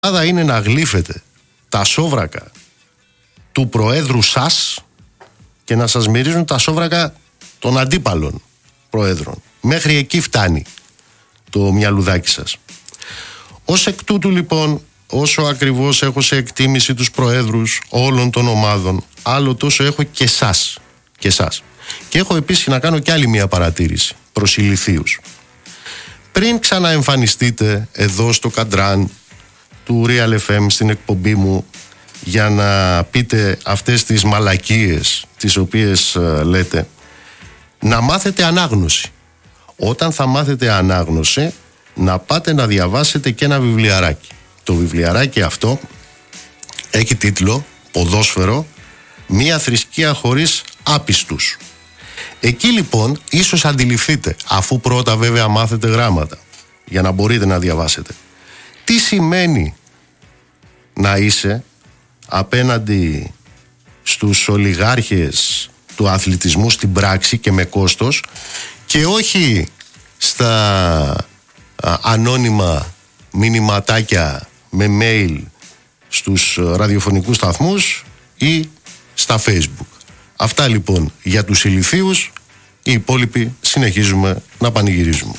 Ελλάδα είναι να γλύφετε τα σόβρακα του Προέδρου σας και να σας μυρίζουν τα σόβρακα των αντίπαλων Προέδρων. Μέχρι εκεί φτάνει το μυαλουδάκι σας. Ως εκ τούτου λοιπόν, όσο ακριβώς έχω σε εκτίμηση τους Προέδρους όλων των ομάδων, άλλο τόσο έχω και εσάς. Και έχω επίσης να κάνω και άλλη μια παρατήρηση προς ηλιθίους. Πριν ξαναεμφανιστείτε εδώ στο καντράν του Real FM στην εκπομπή μου για να πείτε αυτές τις μαλακίες τις οποίες λέτε, να μάθετε ανάγνωση. Όταν θα μάθετε ανάγνωση, να πάτε να διαβάσετε και ένα βιβλιαράκι. Το βιβλιαράκι αυτό έχει τίτλο «Ποδόσφαιρο, μία θρησκεία χωρίς άπιστους». Εκεί λοιπόν ίσως αντιληφθείτε, αφού πρώτα βέβαια μάθετε γράμματα για να μπορείτε να διαβάσετε, τι σημαίνει να είσαι απέναντι στους ολιγάρχες του αθλητισμού στην πράξη και με κόστος, και όχι στα ανώνυμα μηνυματάκια με mail στους ραδιοφωνικούς σταθμούς ή στα Facebook. Αυτά λοιπόν για τους ηλιθίους. Οι υπόλοιποι συνεχίζουμε να πανηγυρίζουμε.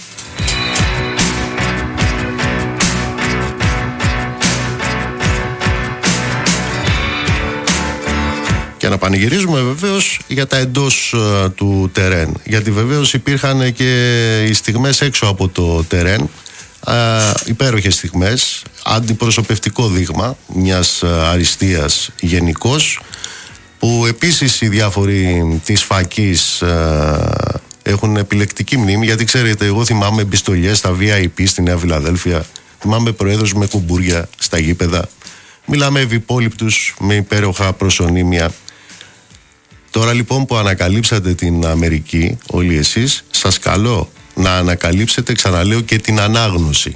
Και να πανηγυρίζουμε βεβαίως για τα εντός του τερέν. Γιατί βεβαίως υπήρχαν και οι στιγμές έξω από το τερέν, υπέροχες στιγμές, αντιπροσωπευτικό δείγμα μιας αριστείας γενικώς, που επίσης οι διάφοροι της φακής έχουν επιλεκτική μνήμη, γιατί ξέρετε, εγώ θυμάμαι επιστολιές στα VIP στη Νέα Φιλαδέλφια, θυμάμαι προέδρους με κουμπούρια στα γήπεδα, μιλάμε ευυπόλοιπτους με υπέροχα προσωνύμια. Τώρα λοιπόν που ανακαλύψατε την Αμερική όλοι εσείς, σας καλώ να ανακαλύψετε, ξαναλέω, και την ανάγνωση.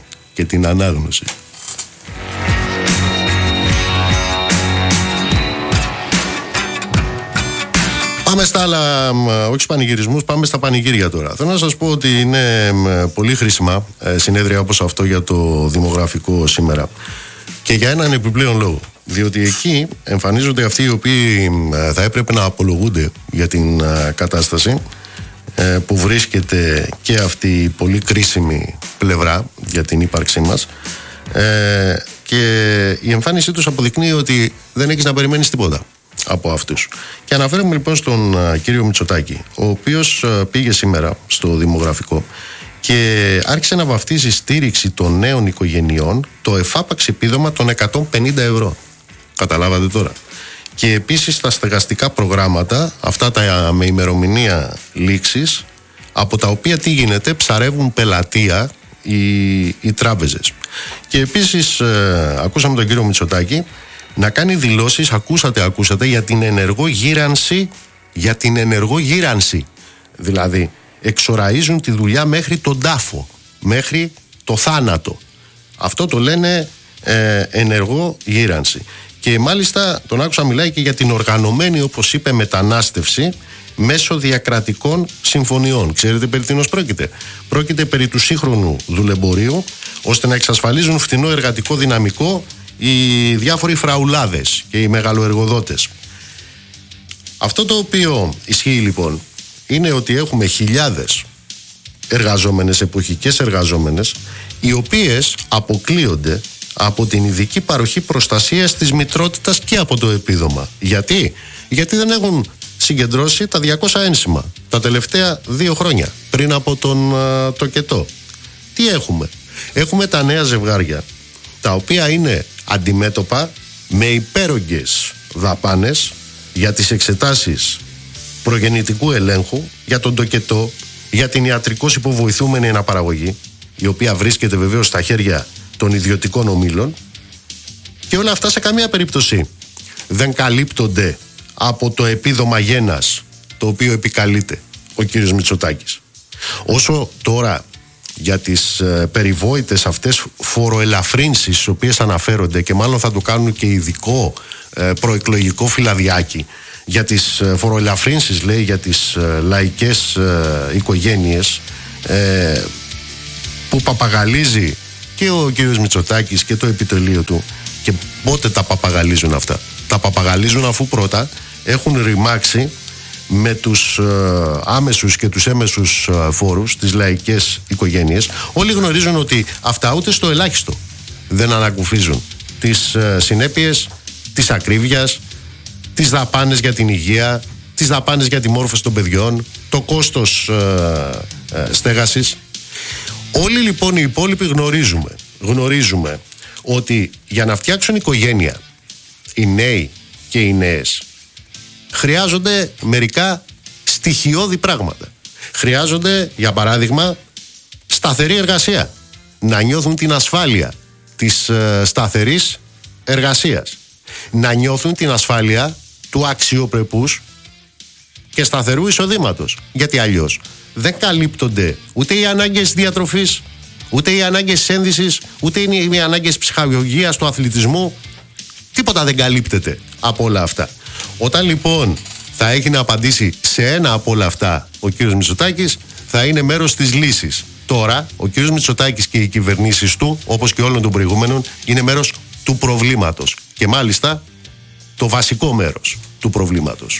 Πάμε στα άλλα, όχι πανηγυρισμούς, πάμε στα πανηγύρια τώρα. Θέλω να σας πω ότι είναι πολύ χρήσιμα συνέδρια όπως αυτό για το δημογραφικό σήμερα. Και για έναν επιπλέον λόγο. Διότι εκεί εμφανίζονται αυτοί οι οποίοι θα έπρεπε να απολογούνται για την κατάσταση που βρίσκεται και αυτή η πολύ κρίσιμη πλευρά για την ύπαρξή μας, και η εμφάνισή τους αποδεικνύει ότι δεν έχεις να περιμένεις τίποτα από αυτούς. Και αναφέρομαι λοιπόν στον κύριο Μητσοτάκη, ο οποίος πήγε σήμερα στο δημογραφικό και άρχισε να βαφτίζει στήριξη των νέων οικογενειών το εφάπαξ επίδομα των 150 ευρώ. Καταλάβατε τώρα. Και επίσης τα στεγαστικά προγράμματα, αυτά τα με ημερομηνία λήξης, από τα οποία τι γίνεται, ψαρεύουν πελατεία οι τράπεζες. Και επίσης ακούσαμε τον κύριο Μητσοτάκη να κάνει δηλώσεις, ακούσατε, για την ενεργό γύρανση. Δηλαδή εξοραίζουν τη δουλειά μέχρι τον τάφο, μέχρι το θάνατο. Αυτό το λένε ενεργό γύρανση. Και μάλιστα τον άκουσα μιλάει και για την οργανωμένη, όπως είπε, μετανάστευση μέσω διακρατικών συμφωνιών. Ξέρετε περί τίνος πρόκειται? Πρόκειται περί του σύγχρονου δουλεμπορίου, ώστε να εξασφαλίζουν φθηνό εργατικό δυναμικό οι διάφοροι φραουλάδες και οι μεγαλοεργοδότες. Αυτό το οποίο ισχύει λοιπόν είναι ότι έχουμε χιλιάδες εργαζόμενες, εποχικές εργαζόμενες, οι οποίες αποκλείονται από την ειδική παροχή προστασίας της μητρότητας και από το επίδομα. Γιατί δεν έχουν συγκεντρώσει τα 200 ένσημα τα τελευταία 2 χρόνια πριν από τον τοκετό. Τι έχουμε? Έχουμε τα νέα ζευγάρια, τα οποία είναι αντιμέτωπα με υπέρογγες δαπάνες για τις εξετάσεις προγεννητικού ελέγχου, για τον τοκετό, για την ιατρικώς υποβοηθούμενη αναπαραγωγή, η οποία βρίσκεται βεβαίως στα χέρια των ιδιωτικών ομίλων, και όλα αυτά σε καμία περίπτωση δεν καλύπτονται από το επίδομα γένας, το οποίο επικαλείται ο κύριος Μητσοτάκης. Όσο τώρα για τις περιβόητες αυτές φοροελαφρύνσεις τις οποίες αναφέρονται, και μάλλον θα το κάνουν και ειδικό προεκλογικό φυλαδιάκι για τις φοροελαφρύνσεις, λέει, για τις λαϊκές οικογένειες, που παπαγαλίζει και ο κύριος Μητσοτάκης και το επιτελείο του. Και πότε τα παπαγαλίζουν αυτά? Τα παπαγαλίζουν αφού πρώτα έχουν ρημάξει με τους άμεσους και τους έμεσους φόρους, τις λαϊκές οικογένειες. Όλοι γνωρίζουν ότι αυτά ούτε στο ελάχιστο δεν ανακουφίζουν τις συνέπειες της ακρίβειας, τις δαπάνες για την υγεία, τις δαπάνες για τη μόρφωση των παιδιών, το κόστος στέγασης. Όλοι λοιπόν οι υπόλοιποι γνωρίζουμε ότι για να φτιάξουν οικογένεια οι νέοι και οι νέες χρειάζονται μερικά στοιχειώδη πράγματα. Χρειάζονται, για παράδειγμα, σταθερή εργασία. Να νιώθουν την ασφάλεια της σταθερής εργασίας. Να νιώθουν την ασφάλεια του αξιοπρεπούς και σταθερού εισοδήματος. Γιατί αλλιώς δεν καλύπτονται ούτε οι ανάγκες διατροφής, ούτε οι ανάγκες ένδυσης, ούτε οι ανάγκες ψυχαγωγίας, του αθλητισμού. Τίποτα δεν καλύπτεται από όλα αυτά. Όταν λοιπόν θα έχει να απαντήσει σε ένα από όλα αυτά ο κύριος Μητσοτάκης, θα είναι μέρος της λύσης. Τώρα ο κύριος Μητσοτάκης και οι κυβερνήσεις του, όπως και όλων των προηγούμενων, είναι μέρος του προβλήματος. Και μάλιστα το βασικό μέρος του προβλήματος.